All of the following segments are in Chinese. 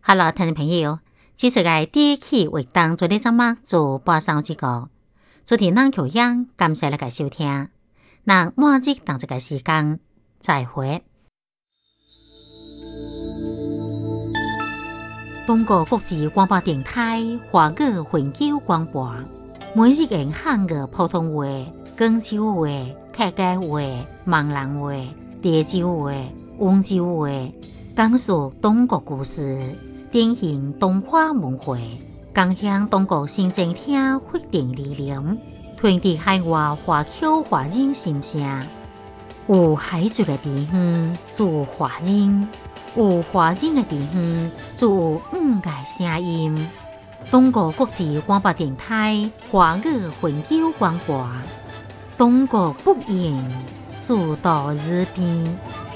Hello， 聽眾朋友，這次嘅第一期為當做呢節目做播送之歌，昨天咱橋樣感謝你嘅收聽，那下集當這個時間再會。中國國際廣播電台華語環球廣播，每日用漢語普通話、廣州話、客家話、閩南話、潮州話、溫州話，講述中國故事。典型動畫文化，共享中國新政廳發展理念，傳遞海外華僑華人心聲。有海族嘅地方就有華人，有華人嘅地方就有五個聲音。中國國際廣播電台華語環球廣播，中國不言，主導日邊。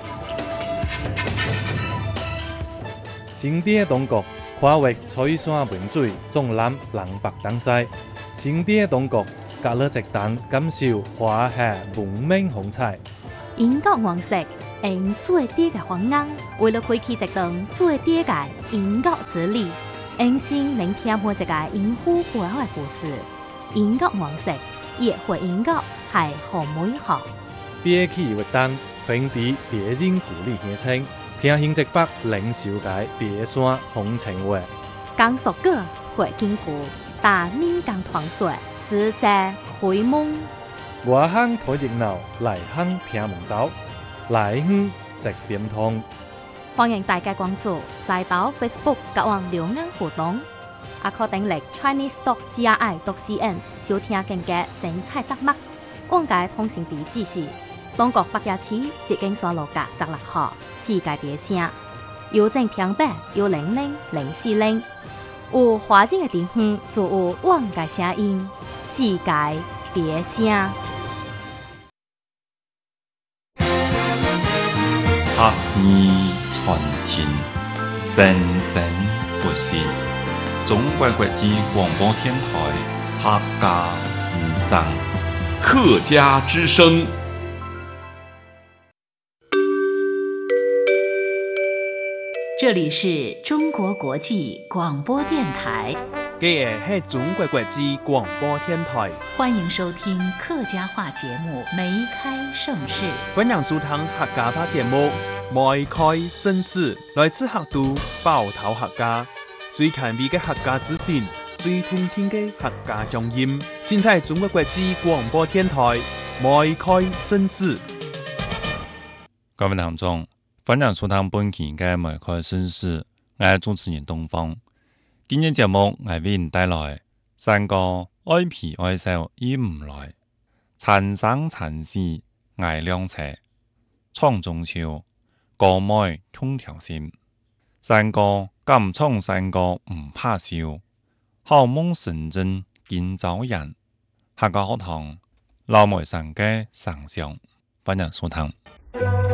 新店中國跨越翠山文水，縱覽南北東西。新店中國隔了一檔，感受華夏文明風采。 英國王室用最低嘅方案，為了開啟一檔最低嘅英國之旅，用心聆聽每一個英語背後嘅故事。英國王室也會英國係好美好。 第一期活動傳遞地人故里鄉親。聽新竹北靈修街第山風情話， 講述過會堅固，但民間傳說只在開門。 外鄉睇熱鬧，內鄉聽門道，內鄉直點通。 歡迎大家關注，再到 Facebook 各網留言互動，也可訂閱 chinese.cri.cn 收聽更加精彩節目。往屆通訊地址是中國北野市捷徑山路甲16號世界第聲，郵政平板1000440。有華人嘅地方就有我嘅聲音，世界第聲。 客語傳情，生生不息。中國國際廣播電台客家之聲， 客家之聲。 這裡是中國國際廣播電台， 這是中國國際廣播電台， 歡迎收聽客家話節目《梅開盛世》。 歡迎收聽客家話節目《梅開盛世》，來自客都包頭客家，最近味嘅客家資訊，最通聽嘅客家鄉音，盡在中國國際廣播電台《梅開盛世》。 各位聽眾，歡迎收聽本期嘅《梅開盛世》，我係主持人東方。今日節目我為您帶來三個愛皮愛笑伊唔來，殘生殘死愛兩尺，創中秋歌妹空條線，三個敢衝三個唔怕笑，好夢成真見早人，客家學堂老梅上嘅上上，歡迎收聽。